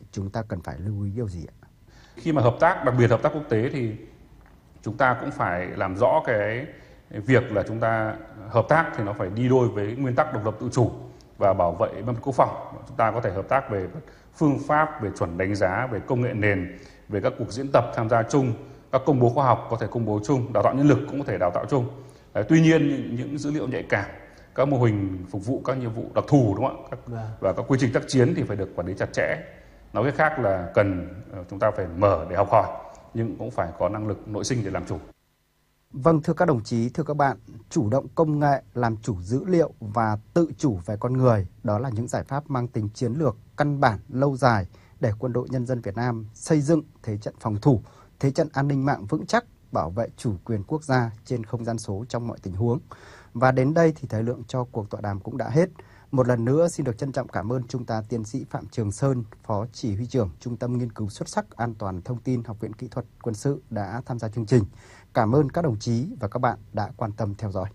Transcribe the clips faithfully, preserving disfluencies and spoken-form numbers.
chúng ta cần phải lưu ý điều gì ạ? Khi mà hợp tác, đặc biệt hợp tác quốc tế thì chúng ta cũng phải làm rõ cái việc là chúng ta hợp tác thì nó phải đi đôi với nguyên tắc độc lập tự chủ và bảo vệ bí mật quốc phòng. Chúng ta có thể hợp tác về phương pháp, về chuẩn đánh giá, về công nghệ nền, về các cuộc diễn tập tham gia chung, các công bố khoa học có thể công bố chung, đào tạo nhân lực cũng có thể đào tạo chung. Đấy, tuy nhiên những, những dữ liệu nhạy cảm, các mô hình phục vụ các nhiệm vụ đặc thù, đúng không ạ? Các, và các quy trình tác chiến thì phải được quản lý chặt chẽ. Nói cách khác là cần chúng ta phải mở để học hỏi, nhưng cũng phải có năng lực nội sinh để làm chủ. Vâng, thưa các đồng chí, thưa các bạn, chủ động công nghệ, làm chủ dữ liệu và tự chủ về con người, đó là những giải pháp mang tính chiến lược, căn bản, lâu dài để Quân đội Nhân dân Việt Nam xây dựng thế trận phòng thủ, thế trận an ninh mạng vững chắc, bảo vệ chủ quyền quốc gia trên không gian số trong mọi tình huống. Và đến đây thì thời lượng cho cuộc tọa đàm cũng đã hết. Một lần nữa xin được trân trọng cảm ơn Trung tá Tiến sĩ Phạm Trường Sơn, Phó Chỉ huy trưởng Trung tâm Nghiên cứu xuất sắc An toàn Thông tin Học viện Kỹ thuật Quân sự đã tham gia chương trình. Cảm ơn các đồng chí và các bạn đã quan tâm theo dõi.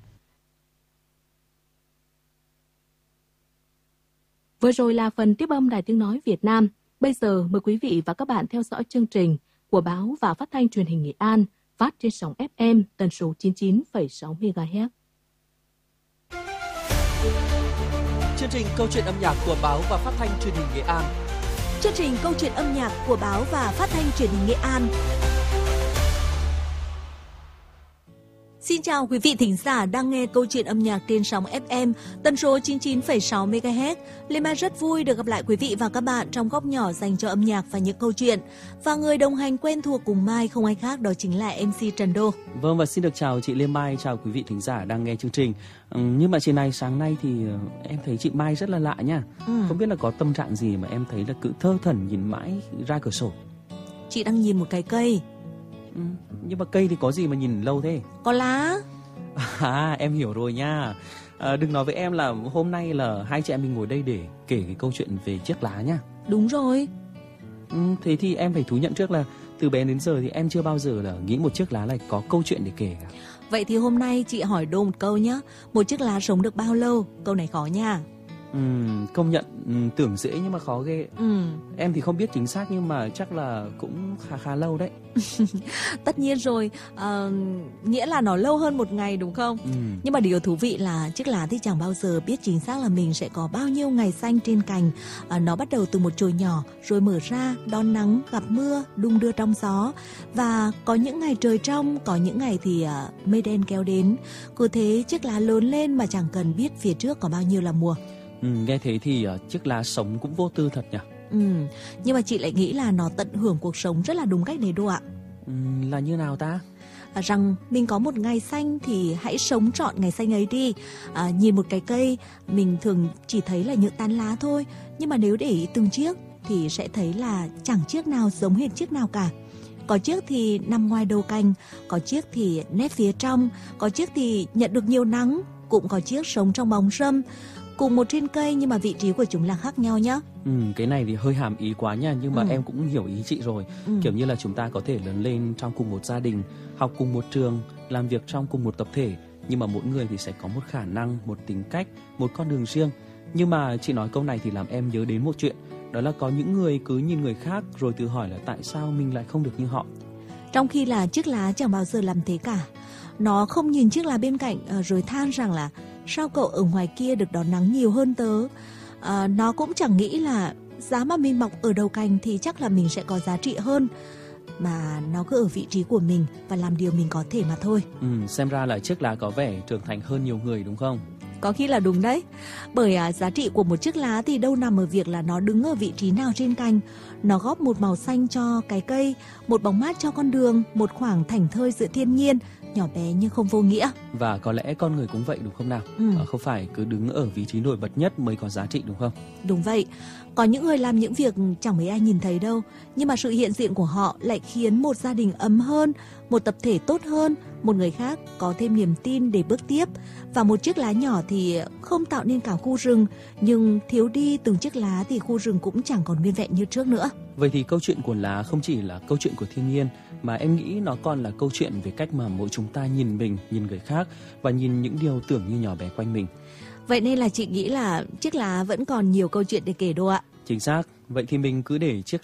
Vừa rồi là phần tiếp âm Đài Tiếng Nói Việt Nam. Bây giờ mời quý vị và các bạn theo dõi chương trình của Báo và Phát thanh Truyền hình Nghệ An, phát trên sóng ép em tần số chín mươi chín phẩy sáu mê ga héc. Chương trình Câu chuyện âm nhạc của Báo và Phát thanh Truyền hình Nghệ An. Chương trình Câu chuyện âm nhạc của Báo và Phát thanh Truyền hình Nghệ An. Xin chào quý vị thính giả đang nghe câu chuyện âm nhạc trên sóng ép em tần số chín mươi chín phẩy sáu mê ga héc. Lê Mai rất vui được gặp lại quý vị và các bạn trong góc nhỏ dành cho âm nhạc và những câu chuyện. Và người đồng hành quen thuộc cùng Mai không ai khác đó chính là em xê Trần Đô. Vâng, và xin được chào chị Lê Mai, chào quý vị thính giả đang nghe chương trình. Ừ, nhưng mà chị này sáng nay thì em thấy chị Mai rất là lạ nha. Ừ. Không biết là có tâm trạng gì mà em thấy là cứ thơ thẩn nhìn mãi ra cửa sổ. Chị đang nhìn một cái cây. Ừ, nhưng mà cây thì có gì mà nhìn lâu thế? Có lá. À, em hiểu rồi nha. À, đừng nói với em là hôm nay là hai chị em mình ngồi đây để kể cái câu chuyện về chiếc lá nha. Đúng rồi. Ừ, thế thì em phải thú nhận trước là từ bé đến giờ thì em chưa bao giờ là nghĩ một chiếc lá này có câu chuyện để kể cả. Vậy thì hôm nay chị hỏi Đô một câu nhé. Một chiếc lá sống được bao lâu? Câu này khó nha. Ừ, công nhận ừ, tưởng dễ nhưng mà khó ghê. Ừ. Em thì không biết chính xác nhưng mà chắc là cũng khá khá lâu đấy. Tất nhiên rồi, à, nghĩa là nó lâu hơn một ngày đúng không? Ừ. Nhưng mà điều thú vị là chiếc lá thì chẳng bao giờ biết chính xác là mình sẽ có bao nhiêu ngày xanh trên cành. À, nó bắt đầu từ một chồi nhỏ rồi mở ra, đón nắng, gặp mưa, đung đưa trong gió. Và có những ngày trời trong, có những ngày thì à, mây đen kéo đến. Cứ thế chiếc lá lớn lên mà chẳng cần biết phía trước có bao nhiêu là mùa. Ừ, nghe thế thì uh, chiếc lá sống cũng vô tư thật nhỉ? Ừ, nhưng mà chị lại nghĩ là nó tận hưởng cuộc sống rất là đúng cách đấy Đô ạ. Ừ, là như nào ta? À, rằng mình có một ngày xanh thì hãy sống trọn ngày xanh ấy đi. À, nhìn một cái cây mình thường chỉ thấy là những tán lá thôi, nhưng mà nếu để ý từng chiếc thì sẽ thấy là chẳng chiếc nào giống hệt chiếc nào cả. Có chiếc thì nằm ngoài đầu cành, có chiếc thì nép phía trong, có chiếc thì nhận được nhiều nắng, cũng có chiếc sống trong bóng râm. Cùng một trên cây nhưng mà vị trí của chúng là khác nhau nhá. Ừ, cái này thì hơi hàm ý quá nha. Nhưng mà ừ. em cũng hiểu ý chị rồi. ừ. Kiểu như là chúng ta có thể lớn lên trong cùng một gia đình, học cùng một trường, làm việc trong cùng một tập thể, nhưng mà mỗi người thì sẽ có một khả năng, một tính cách, một con đường riêng. Nhưng mà chị nói câu này thì làm em nhớ đến một chuyện. Đó là có những người cứ nhìn người khác rồi tự hỏi là tại sao mình lại không được như họ. Trong khi là chiếc lá chẳng bao giờ làm thế cả. Nó không nhìn chiếc lá bên cạnh rồi than rằng là sao cậu ở ngoài kia được đón nắng nhiều hơn tớ. À, nó cũng chẳng nghĩ là giá mà mình mọc ở đầu cành thì chắc là mình sẽ có giá trị hơn. Mà nó cứ ở vị trí của mình và làm điều mình có thể mà thôi. Ừ, xem ra là chiếc lá có vẻ trưởng thành hơn nhiều người đúng không? Có khi là đúng đấy. Bởi à, giá trị của một chiếc lá thì đâu nằm ở việc là nó đứng ở vị trí nào trên cành. Nó góp một màu xanh cho cái cây, một bóng mát cho con đường, một khoảng thảnh thơi giữa thiên nhiên, nhỏ bé nhưng không vô nghĩa. Và có lẽ con người cũng vậy đúng không nào? Ừ. À, không phải cứ đứng ở vị trí nổi bật nhất mới có giá trị đúng không? Đúng vậy. Có những người làm những việc chẳng mấy ai nhìn thấy đâu, nhưng mà sự hiện diện của họ lại khiến một gia đình ấm hơn, một tập thể tốt hơn, một người khác có thêm niềm tin để bước tiếp. Và một chiếc lá nhỏ thì không tạo nên cả khu rừng, nhưng thiếu đi từng chiếc lá thì khu rừng cũng chẳng còn nguyên vẹn như trước nữa. Vậy thì câu chuyện của lá không chỉ là câu chuyện của thiên nhiên, mà em nghĩ nó còn là câu chuyện về cách mà mỗi chúng ta nhìn mình, nhìn người khác và nhìn những điều tưởng như nhỏ bé quanh mình. Vậy nên là chị nghĩ là chiếc lá vẫn còn nhiều câu chuyện để kể Đô ạ. Chính xác. Vậy thì mình cứ để chiếc